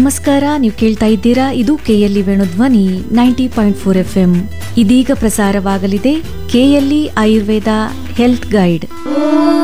ನಮಸ್ಕಾರ, ನೀವು ಕೇಳ್ತಾ ಇದ್ದೀರಾ, ಇದು ಕೆಎಲ್ಇ ವೇಣುಧ್ವನಿ 90.4 FM. ಇದೀಗ ಪ್ರಸಾರವಾಗಲಿದೆ ಕೆಎಲ್ಇ ಆಯುರ್ವೇದ ಹೆಲ್ತ್ ಗೈಡ್.